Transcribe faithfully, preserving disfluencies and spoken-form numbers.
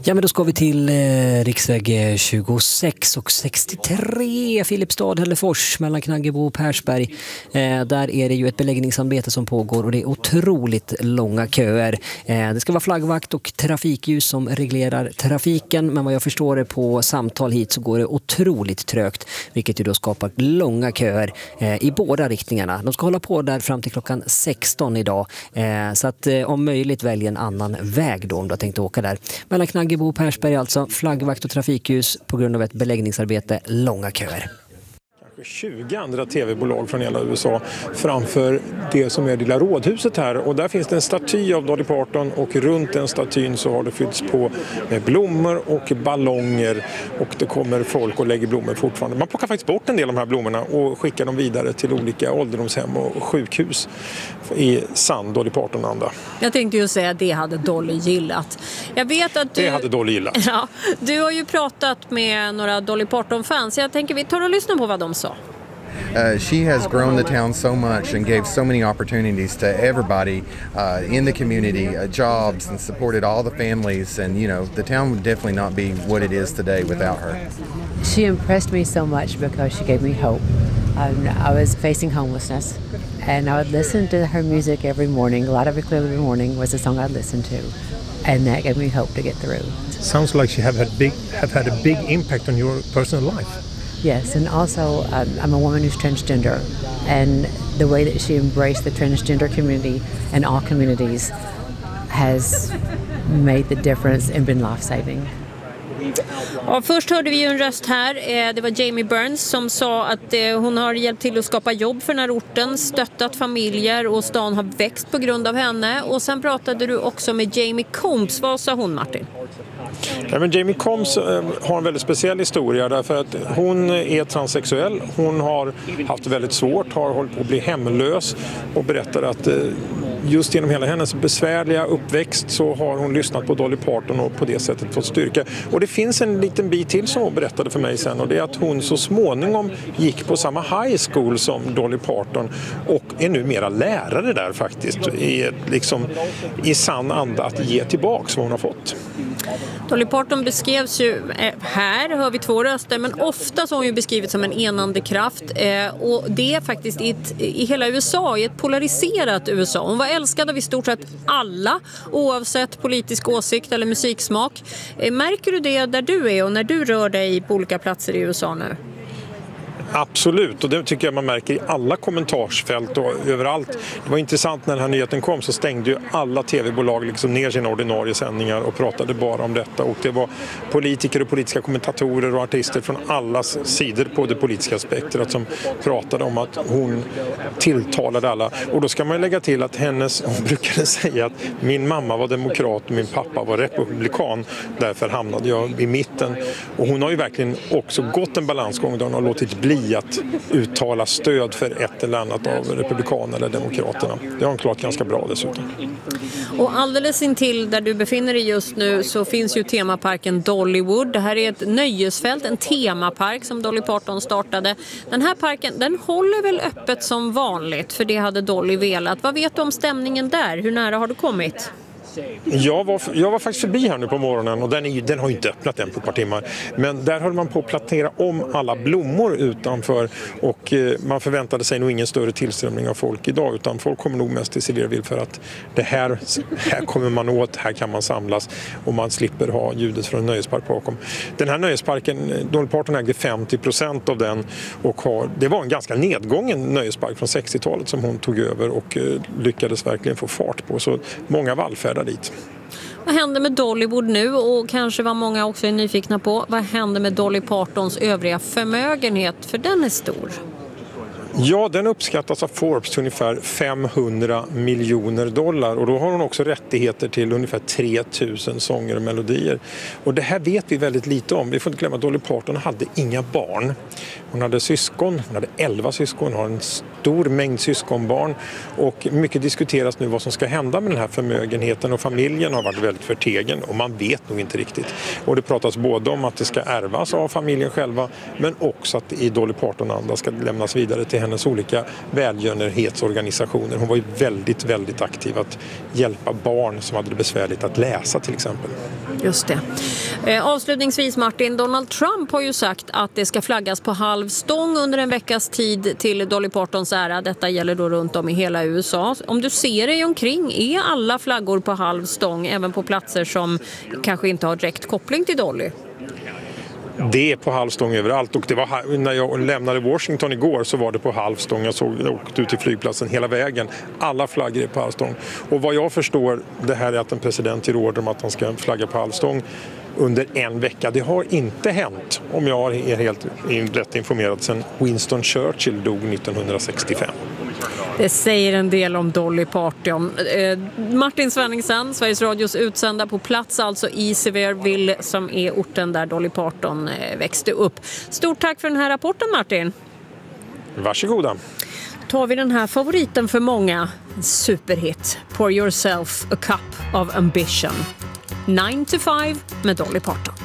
Ja, men då ska vi till eh, riksväg tjugosex och sextiotre, Filipstad, Hällefors, mellan Knaggebo och Persberg. Eh, där är det ju ett beläggningsarbete som pågår och det är otroligt långa köer. Eh, det ska vara flaggvakt och trafikljus som reglerar trafiken, men vad jag förstår det på samtal hit så går det otroligt trögt, vilket ju då skapar långa köer eh, i båda riktningarna. De ska hålla på där fram till klockan sexton idag, eh, så att eh, om möjligt välja en annan väg då om du har tänkt åka där. Mellan Knaggebo och Persberg alltså, flaggvakt och trafikljus på grund av ett beläggningsarbete, långa köer. tjugo andra tv-bolag från hela U S A framför det som är lilla rådhuset här, och där finns det en staty av Dolly Parton och runt den statyn så har det fyllts på med blommor och ballonger och det kommer folk och lägger blommor fortfarande. Man plockar faktiskt bort en del av de här blommorna och skickar dem vidare till olika ålderdomshem och sjukhus i sann Dolly Parton-anda. Jag tänkte ju säga att det hade Dolly gillat. Jag vet att du... Det hade Dolly gillat. Ja, du har ju pratat med några Dolly Parton-fans. Jag tänker vi tar och lyssnar på vad de sa. Uh, she has grown the town so much and gave so many opportunities to everybody uh, in the community, uh, jobs, and supported all the families. And, you know, the town would definitely not be what it is today without her. She impressed me so much because she gave me hope. Um, I was facing homelessness, and I would listen to her music every morning. A lot of it clearly every morning was a song I'd listen to, and that gave me hope to get through. Sounds like she have had big have had a big impact on your personal life. Yes, and also um, I'm a woman who's transgender, and the way that she embraced the transgender community and all communities has made the difference and been life-saving. Ja, först hörde vi ju en röst här, det var Jamie Burns som sa att hon har hjälpt till att skapa jobb för den här orten, stöttat familjer och stan har växt på grund av henne. Och sen pratade du också med Jamie Combs. Vad sa hon, Martin? Ja, men Jamie Combs eh, har en väldigt speciell historia därför att hon är transsexuell. Hon har haft väldigt svårt, har hållit på att bli hemlös och berättar att eh, just genom hela hennes besvärliga uppväxt så har hon lyssnat på Dolly Parton och på det sättet fått styrka. Och det finns en liten bit till som hon berättade för mig sen, och det är att hon så småningom gick på samma high school som Dolly Parton och är numera lärare där faktiskt i, liksom, i sann anda att ge tillbaks vad hon har fått. Dolly Parton beskrevs ju, här hör vi två röster, men ofta så har hon ju beskrivits som en enande kraft, och det är faktiskt i, ett, i hela U S A, i ett polariserat U S A. Hon var älskad av i stort sett alla, oavsett politisk åsikt eller musiksmak. Märker du det där du är och när du rör dig på olika platser i U S A nu? Absolut, och det tycker jag man märker i alla kommentarsfält och överallt. Det var intressant när den här nyheten kom så stängde ju alla tv-bolag liksom ner sina ordinarie sändningar och pratade bara om detta. Och det var politiker och politiska kommentatorer och artister från alla sidor på det politiska spektrat som pratade om att hon tilltalade alla. Och då ska man lägga till att hennes, hon brukade säga att min mamma var demokrat och min pappa var republikan. Därför hamnade jag i mitten. Och hon har ju verkligen också gått en balansgång där hon har låtit bli att uttala stöd för ett eller annat av republikanerna eller demokraterna. Det har hon klart ganska bra dessutom. Och alldeles intill där du befinner dig just nu så finns ju temaparken Dollywood. Det här är ett nöjesfält, en temapark som Dolly Parton startade. Den här parken, den håller väl öppet som vanligt, för det hade Dolly velat. Vad vet du om stämningen där? Hur nära har du kommit? Jag var, jag var faktiskt förbi här nu på morgonen och den, är, den har ju inte öppnat än på ett par timmar. Men där höll man på att plantera om alla blommor utanför och eh, man förväntade sig nog ingen större tillströmning av folk idag, utan folk kommer nog mest till Sevierville för att det här, här kommer man åt, här kan man samlas och man slipper ha ljudet från en nöjespark bakom. Den här nöjesparken, Dolly Parton ägde femtio procent av den och har, det var en ganska nedgången nöjespark från sextiotalet som hon tog över och eh, lyckades verkligen få fart på, så många vallfärdar dit. Vad händer med Dollywood nu, och kanske vad många också är nyfikna på, vad händer med Dolly Partons övriga förmögenhet, för den är stor? Ja, den uppskattas av Forbes till ungefär femhundra miljoner dollar och då har hon också rättigheter till ungefär tre tusen sånger och melodier. Och det här vet vi väldigt lite om. Vi får inte glömma att Dolly Parton hade inga barn. Hon hade syskon, hon hade elva syskon, har en stor mängd syskonbarn och mycket diskuteras nu vad som ska hända med den här förmögenheten och familjen har varit väldigt förtegen och man vet nog inte riktigt. Och det pratas både om att det ska ärvas av familjen själva men också att i Dolly Parton-anda ska lämnas vidare till hennes olika välgörenhetsorganisationer. Hon var ju väldigt, väldigt aktiv att hjälpa barn som hade det besvärligt att läsa till exempel. Just det. Eh, avslutningsvis Martin, Donald Trump har ju sagt att det ska flaggas på halv stång under en veckas tid till Dolly Partons ära. Detta gäller då runt om i hela U S A. Om du ser dig omkring, är alla flaggor på halv stång även på platser som kanske inte har direkt koppling till Dolly? Det är på halvstång överallt och det var, när jag lämnade Washington igår så var det på halvstång. Jag såg jag åkte ut till flygplatsen hela vägen. Alla flaggor är på halvstång. Och vad jag förstår, det här är att en president ger order om att han ska flagga på halvstång under en vecka. Det har inte hänt, om jag är helt rätt informerad, sedan Winston Churchill dog nittonhundrasextiofem. Det säger en del om Dolly Parton. Eh, Martin Svenningsson, Sveriges Radios utsända på plats, alltså i Sevierville som är orten där Dolly Parton eh, växte upp. Stort tack för den här rapporten, Martin. Varsågoda. Tar vi den här favoriten för många, superhit, Pour Yourself a Cup of Ambition. nine to five med Dolly Parton.